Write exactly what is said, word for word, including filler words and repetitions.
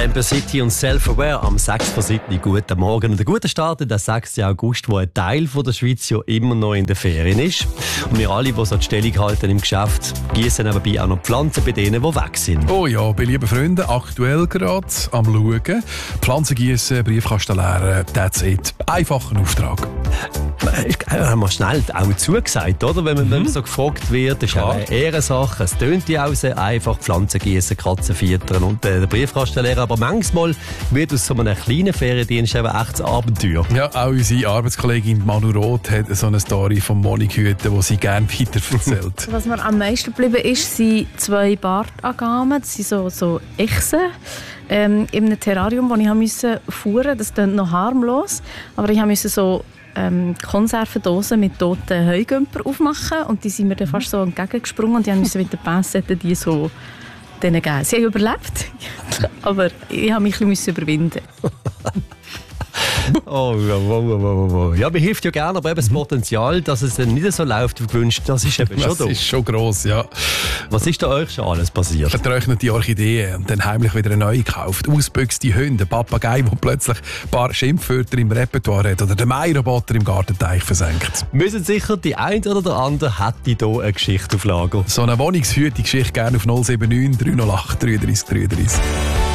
Camper City und Self-Aware am sechs vor sieben. Guten Morgen und einen guten Start in den sechsten August, wo ein Teil von der Schweiz ja immer noch in den Ferien ist. Und wir alle, die so die Stellung halten im Geschäft, gießen nebenbei auch noch Pflanzen bei denen, die weg sind. Oh ja, bei lieben Freunden, aktuell gerade am Schauen. Pflanzen gießen, Briefkasten leeren, that's it. Einfacher Auftrag. Ich haben wir schnell auch zugesagt, oder? Wenn man, mhm. wenn man so gefragt wird, ist auch eine Ehrensache. Es tönt ja auch sehr einfach, Pflanzen gießen, Katzen füttern und äh, den Briefkasten leeren. Aber manchmal wird aus so einem kleinen Feriendienst eben echt ein Abenteuer. Ja, auch unsere Arbeitskollegin Manu Roth hat so eine Story vom Moniküten, die sie gerne weiter erzählt. Was mir am meisten geblieben ist, sind zwei Bartagamen. Das sind so, so Echsen. Ähm, in einem Terrarium, das ich musste fuhren. Das klingt noch harmlos. Aber ich musste so ähm, Konservendosen mit toten Heugümper aufmachen. Und die sind mir dann fast so entgegengesprungen. Und ich musste mit der Pinzette die so denen geben. Sie haben überlebt. Aber ich musste mich ein bisschen überwinden. Oh, wow, wow, wow, wow. Ja, mir hilft ja gerne, aber eben das Potenzial, dass es dann nicht so läuft wie gewünscht, das ist eben schon das da. Das ist schon gross, ja. Was ist da euch schon alles passiert? Vertrocknet die Orchideen und dann heimlich wieder eine neue gekauft. Ausbüchste Hunde, ein Papagei, der plötzlich ein paar Schimpfwörter im Repertoire hat oder der Mairoboter im Gartenteich versenkt. Wir sind sicher, die eine oder der andere hätte hier eine Geschichte auf Lager. So eine Wohnungshüte-Geschichte gerne auf null sieben neun, drei null acht, drei drei drei drei.